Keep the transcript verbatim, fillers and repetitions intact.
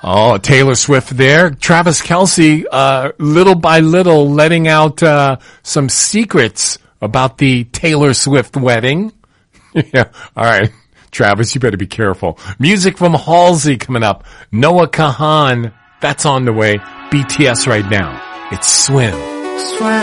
Oh, Taylor Swift there. Travis Kelce, uh, little by little letting out, uh, some secrets about the Taylor Swift wedding. Yeah. All right. Travis, you better be careful. Music from Halsey coming up. Noah Kahan. That's on the way. B T S right now. It's Swim. Swim.